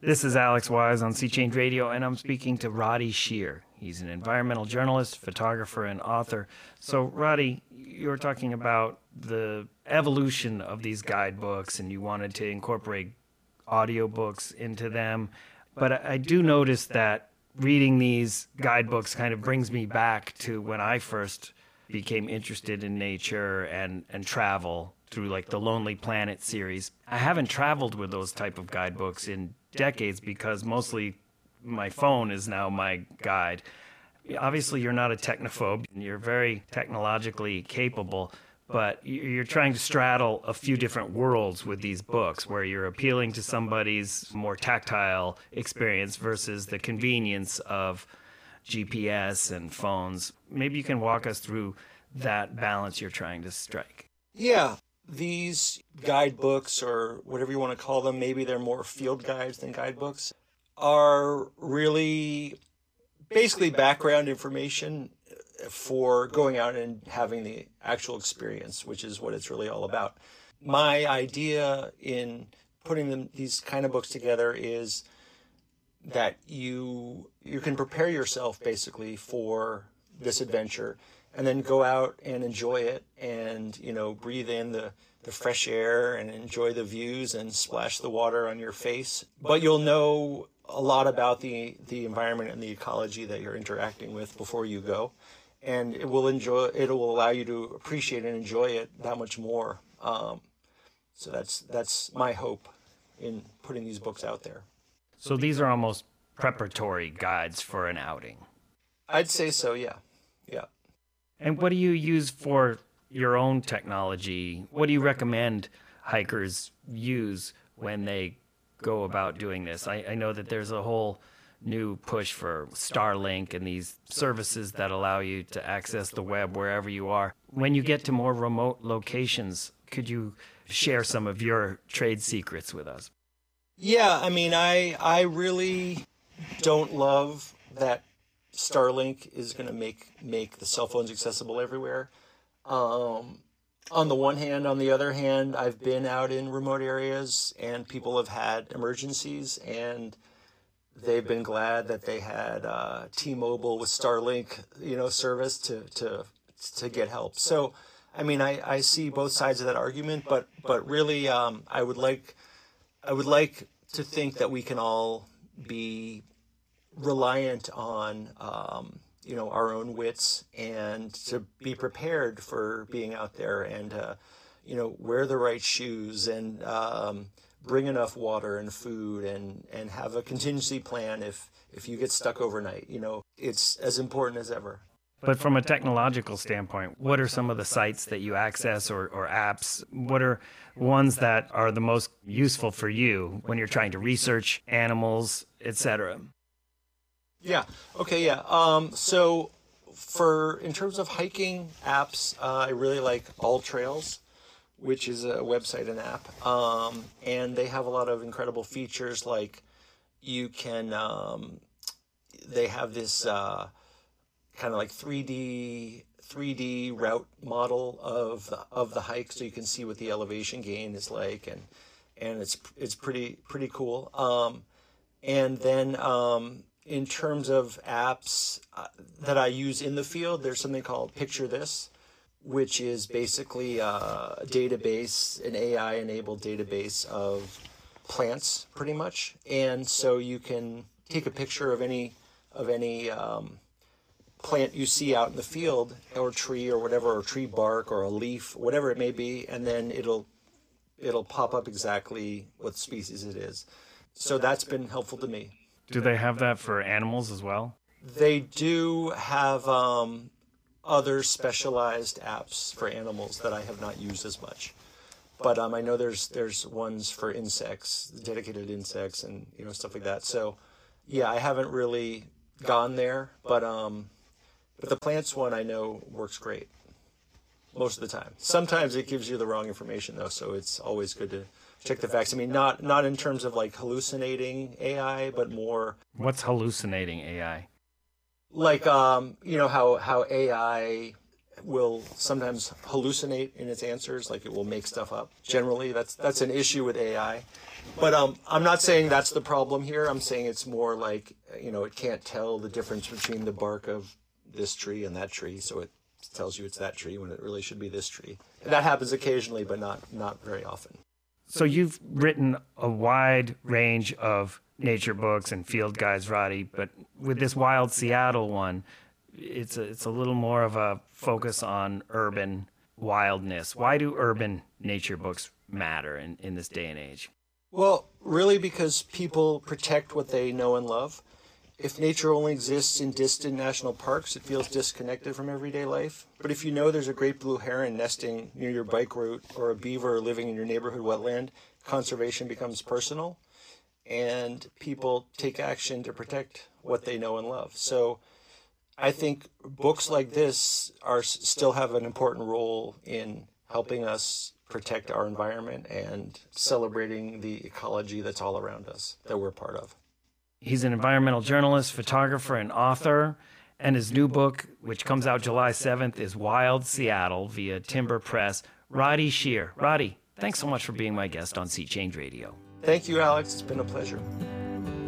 This is Alex Wise on Sea Change Radio, and I'm speaking to Roddy Shear. He's an environmental journalist, photographer, and author. So, Roddy, you were talking about the evolution of these guidebooks, and you wanted to incorporate audiobooks into them. But I do notice that reading these guidebooks kind of brings me back to when I first became interested in nature and travel through like the Lonely Planet series. I haven't traveled with those type of guidebooks in decades because mostly my phone is now my guide. Obviously, you're not a technophobe. You're very technologically capable, but you're trying to straddle a few different worlds with these books where you're appealing to somebody's more tactile experience versus the convenience of GPS and phones. Maybe you can walk us through that balance you're trying to strike. Yeah, these guidebooks, or whatever you want to call them, maybe they're more field guides than guidebooks, are really basically background information for going out and having the actual experience, which is what it's really all about. My idea in putting these kind of books together is that you can prepare yourself basically for this adventure and then go out and enjoy it and, breathe in the fresh air and enjoy the views and splash the water on your face. But you'll know a lot about the environment and the ecology that you're interacting with before you go. And it will allow you to appreciate and enjoy it that much more. So that's my hope in putting these books out there. So these are almost preparatory guides for an outing. I'd say so, yeah. Yeah. And what do you use for your own technology? What do you recommend hikers use when they go about doing this? I know that there's a whole new push for Starlink and these services that allow you to access the web wherever you are. When you get to more remote locations, could you share some of your trade secrets with us? Yeah, I really don't love that Starlink is going to make the cell phones accessible everywhere. On the one hand, on the other hand, I've been out in remote areas and people have had emergencies and they've been glad that they had T-Mobile with Starlink, service to get help. So, I see both sides of that argument, but really, I would like to think that we can all be reliant on our own wits and to be prepared for being out there and wear the right shoes and bring enough water and food and have a contingency plan if you get stuck overnight. It's as important as ever. But from a technological standpoint, what are some of the sites that you access or apps? What are ones that are the most useful for you when you're trying to research animals, etc.? Yeah. Okay. Yeah. So in terms of hiking apps, I really like All Trails, which is a website and app. And they have a lot of incredible features like you can, they have this kind of like 3D route model of the hike, so you can see what the elevation gain is like, and it's pretty cool. And then in terms of apps that I use in the field, there's something called Picture This, which is basically a database, an AI-enabled database of plants, pretty much. And so you can take a picture of any plant you see out in the field, or tree or whatever, or tree bark or a leaf, whatever it may be, and then it'll pop up exactly what species it is. So that's been helpful to me. Do they have that for animals as well? They do have other specialized apps for animals that I have not used as much. But I know there's ones for insects, dedicated insects and stuff like that. So yeah, I haven't really gone there, but the plants one I know works great most of the time. Sometimes it gives you the wrong information though, so it's always good to check the facts. Not in terms of like hallucinating AI, but more. What's hallucinating AI? Like how AI will sometimes hallucinate in its answers, like it will make stuff up. Generally, that's an issue with AI. But I'm not saying that's the problem here. I'm saying it's more like, it can't tell the difference between the bark of this tree and that tree, so it tells you it's that tree when it really should be this tree. And that happens occasionally, but not very often. So you've written a wide range of nature books and field guides, Roddy, but with this Wild Seattle one, it's a little more of a focus on urban wildness. Why do urban nature books matter in this day and age? Well, really because people protect what they know and love. If nature only exists in distant national parks, it feels disconnected from everyday life. But if you know there's a great blue heron nesting near your bike route or a beaver living in your neighborhood wetland, conservation becomes personal, and people take action to protect what they know and love. So I think books like this still have an important role in helping us protect our environment and celebrating the ecology that's all around us, that we're part of. He's an environmental journalist, photographer, and author, and his new book, which comes out July 7th, is Wild Seattle via Timber Press. Roddy Shear. Roddy, thanks so much for being my guest on Sea Change Radio. Thank you, Alex. It's been a pleasure.